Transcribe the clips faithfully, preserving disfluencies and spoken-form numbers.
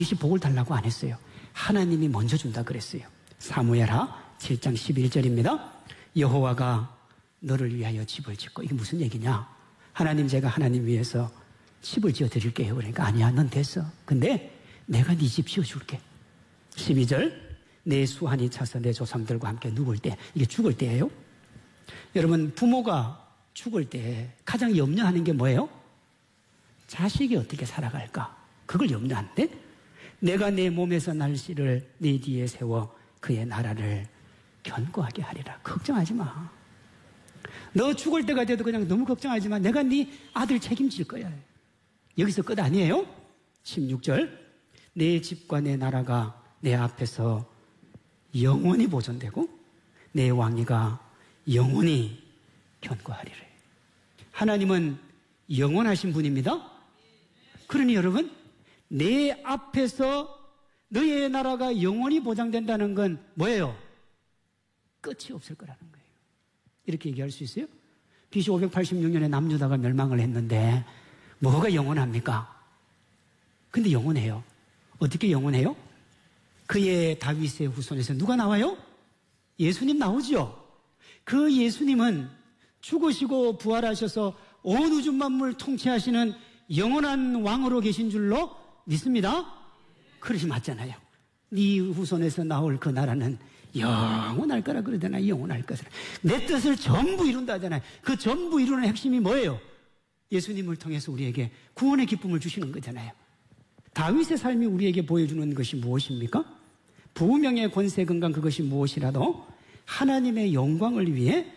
다윗이 복을 달라고 안 했어요. 하나님이 먼저 준다 그랬어요. 사무엘하 칠 장 십일 절입니다. 여호와가 너를 위하여 집을 짓고. 이게 무슨 얘기냐? 하나님, 제가 하나님 위해서 집을 지어 드릴게요. 그러니까 아니야, 넌 됐어. 근데 내가 네 집 지어줄게. 십이 절, 내 수한이 차서 내 조상들과 함께 누울 때, 이게 죽을 때예요. 여러분, 부모가 죽을 때 가장 염려하는 게 뭐예요? 자식이 어떻게 살아갈까? 그걸 염려하는데, 내가 내 몸에서 날씨를 네 뒤에 세워 그의 나라를 견고하게 하리라. 걱정하지 마. 너 죽을 때가 돼도 그냥 너무 걱정하지 마. 내가 네 아들 책임질 거야. 여기서 끝 아니에요? 십육 절, 내 집과 내 나라가 내 앞에서 영원히 보존되고 내 왕위가 영원히 견고하리라. 하나님은 영원하신 분입니다. 그러니 여러분, 내 앞에서 너의 나라가 영원히 보장된다는 건 뭐예요? 끝이 없을 거라는 거예요. 이렇게 얘기할 수 있어요? 비씨 오백팔십육 년에 남유다가 멸망을 했는데 뭐가 영원합니까? 근데 영원해요. 어떻게 영원해요? 그의 다윗의 후손에서 누가 나와요? 예수님 나오죠. 그 예수님은 죽으시고 부활하셔서 온 우주 만물 통치하시는 영원한 왕으로 계신 줄로 믿습니다. 그러지 맞잖아요. 네 후손에서 나올 그 나라는 영원할 거라 그러잖아요. 영원할 것을. 내 뜻을 전부 이룬다 하잖아요. 그 전부 이루는 핵심이 뭐예요? 예수님을 통해서 우리에게 구원의 기쁨을 주시는 거잖아요. 다윗의 삶이 우리에게 보여주는 것이 무엇입니까? 부명의 권세 건강 그것이 무엇이라도 하나님의 영광을 위해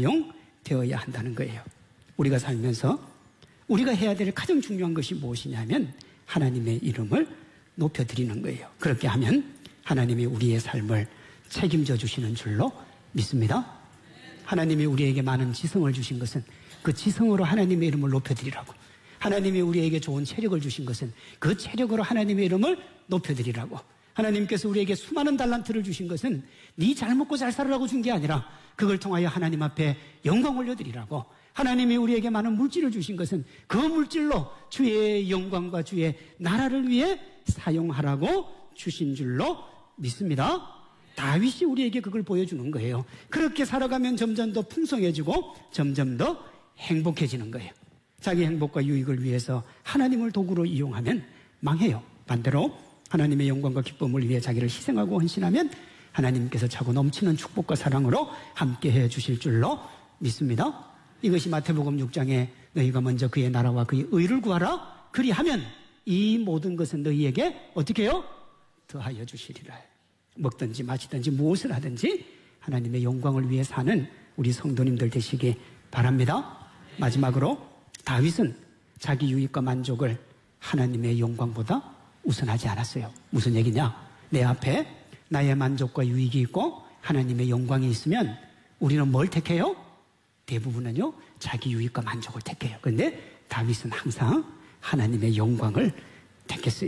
사용되어야 한다는 거예요. 우리가 살면서 우리가 해야 될 가장 중요한 것이 무엇이냐면 하나님의 이름을 높여드리는 거예요. 그렇게 하면 하나님이 우리의 삶을 책임져 주시는 줄로 믿습니다. 하나님이 우리에게 많은 지성을 주신 것은 그 지성으로 하나님의 이름을 높여드리라고, 하나님이 우리에게 좋은 체력을 주신 것은 그 체력으로 하나님의 이름을 높여드리라고, 하나님께서 우리에게 수많은 달란트를 주신 것은 네 잘 먹고 잘 살으라고 준 게 아니라 그걸 통하여 하나님 앞에 영광 올려드리라고, 하나님이 우리에게 많은 물질을 주신 것은 그 물질로 주의 영광과 주의 나라를 위해 사용하라고 주신 줄로 믿습니다. 다윗이 우리에게 그걸 보여주는 거예요. 그렇게 살아가면 점점 더 풍성해지고 점점 더 행복해지는 거예요. 자기 행복과 유익을 위해서 하나님을 도구로 이용하면 망해요. 반대로 하나님의 영광과 기쁨을 위해 자기를 희생하고 헌신하면 하나님께서 차고 넘치는 축복과 사랑으로 함께해 주실 줄로 믿습니다. 이것이 마태복음 육 장에 너희가 먼저 그의 나라와 그의 의를 구하라 그리하면 이 모든 것은 너희에게 어떻게 해요? 더하여 주시리라. 먹든지 마시든지 무엇을 하든지 하나님의 영광을 위해 사는 우리 성도님들 되시기 바랍니다. 마지막으로 다윗은 자기 유익과 만족을 하나님의 영광보다 우선하지 않았어요. 무슨 얘기냐? 내 앞에 나의 만족과 유익이 있고 하나님의 영광이 있으면 우리는 뭘 택해요? 대부분은요, 자기 유익과 만족을 택해요. 그런데 다윗은 항상 하나님의 영광을 택했어요.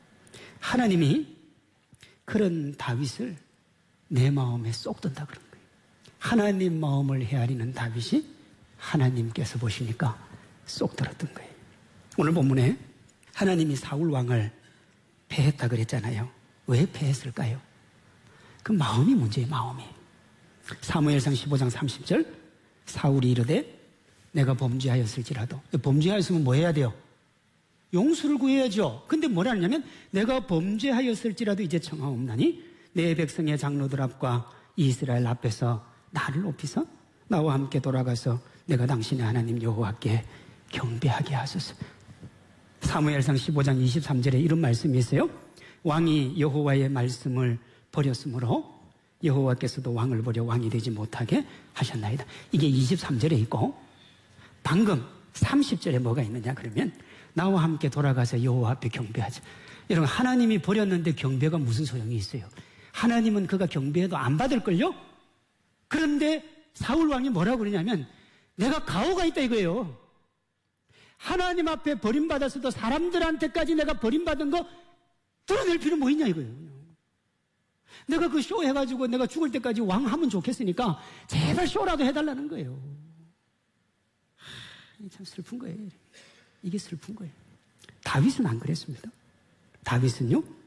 하나님이 그런 다윗을 내 마음에 쏙 든다 그런 거예요. 하나님 마음을 헤아리는 다윗이 하나님께서 보시니까 쏙 들었던 거예요. 오늘 본문에 하나님이 사울 왕을 패했다 그랬잖아요. 왜 패했을까요? 그 마음이 문제예요. 마음이. 사무엘상 십오 장 삼십 절, 사울이 이르되 내가 범죄하였을지라도. 범죄하였으면 뭐 해야 돼요? 용서를 구해야죠. 근데 뭐라 하냐면 내가 범죄하였을지라도 이제 청하옵나니 내 백성의 장로들 앞과 이스라엘 앞에서 나를 높이서 나와 함께 돌아가서 내가 당신의 하나님 여호와께 경배하게 하소서. 사무엘상 십오 장 이십삼 절에 이런 말씀이 있어요. 왕이 여호와의 말씀을 버렸으므로 여호와께서도 왕을 버려 왕이 되지 못하게 하셨나이다. 이게 이십삼 절에 있고, 방금 삼십 절에 뭐가 있느냐 그러면 나와 함께 돌아가서 여호와 앞에 경배하자. 여러분, 하나님이 버렸는데 경배가 무슨 소용이 있어요? 하나님은 그가 경배해도 안 받을걸요? 그런데 사울 왕이 뭐라고 그러냐면 내가 가오가 있다 이거예요. 하나님 앞에 버림받았어도 사람들한테까지 내가 버림받은 거 드러낼 필요 뭐 있냐 이거예요. 내가 그 쇼 해가지고 내가 죽을 때까지 왕 하면 좋겠으니까 제발 쇼라도 해달라는 거예요. 참 슬픈 거예요. 이게 슬픈 거예요. 다윗은 안 그랬습니다. 다윗은요?